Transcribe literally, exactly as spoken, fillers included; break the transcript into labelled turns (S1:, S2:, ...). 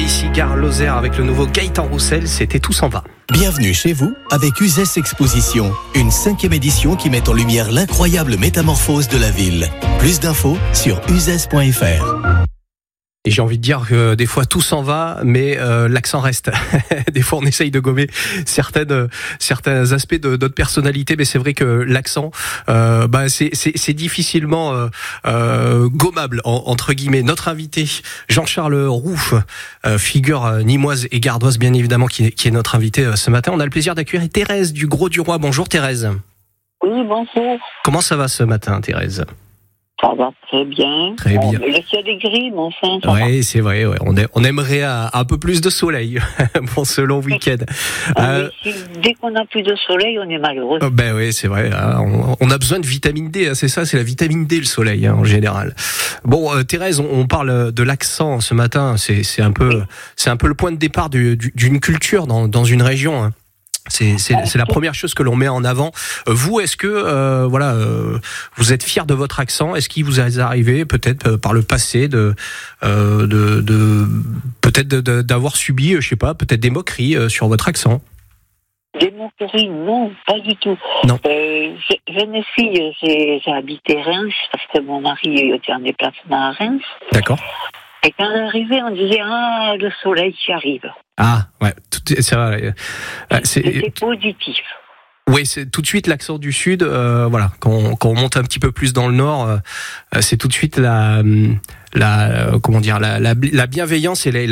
S1: ici Gare Lozère avec le nouveau Gaëtan Roussel, c'était Tout s'en va.
S2: Bienvenue chez vous avec Uzès Exposition, une cinquième édition qui met en lumière l'incroyable métamorphose de la ville. Plus d'infos sur uzès point f r.
S1: Et j'ai envie de dire que des fois tout s'en va, mais euh, l'accent reste. Des fois on essaye de gommer certaines, certains aspects de notre personnalité, mais c'est vrai que l'accent, euh, bah c'est, c'est, c'est difficilement euh, euh, gommable en, entre guillemets. Notre invité Jean-Charles Roux, euh, figure euh, nîmoise et gardoise bien évidemment, qui, qui est notre invité euh, ce matin. On a le plaisir d'accueillir Thérèse du Gros du Roi. Bonjour Thérèse.
S3: Oui, bonjour.
S1: Comment ça va ce matin, Thérèse ?
S3: Ça va très bien.
S1: Très
S3: bon,
S1: bien.
S3: Le ciel est gris, mais enfin, ça
S1: Oui,
S3: va.
S1: c'est vrai. Ouais. On, est, on aimerait un, un peu plus de soleil pour ce long week-end.
S3: Ah,
S1: euh,
S3: mais si, dès qu'on n'a plus de soleil, on est malheureux.
S1: euh, ben oui, c'est vrai. Hein, on, on a besoin de vitamine D. Hein, c'est ça, c'est la vitamine D, le soleil, hein, en général. Bon, euh, Thérèse, on, on parle de l'accent ce matin. C'est, c'est un peu, c'est un peu le point de départ du, du, d'une culture dans, dans une région. Hein. C'est, c'est, c'est la première chose que l'on met en avant. Vous, est-ce que euh, voilà, euh, vous êtes fier de votre accent ? Est-ce qu'il vous est arrivé, peut-être euh, par le passé, de, euh, de, de peut-être de, de, d'avoir subi, je sais pas, peut-être des moqueries euh, sur votre accent ?
S3: Des moqueries, non, pas du tout.
S1: Non.
S3: Euh, je- jeune fille, j'ai, j'ai habité Reims parce que mon mari était en déplacement à Reims.
S1: D'accord.
S3: Et quand on arrivait, on disait ah le soleil qui arrive.
S1: Ah ouais, tout, c'est vrai. Euh, c'est,
S3: C'était positif.
S1: Oui, c'est tout de suite l'accent du sud. Euh, voilà, quand on, quand on monte un petit peu plus dans le nord, euh, c'est tout de suite la, la, comment dire, la, la, la bienveillance et la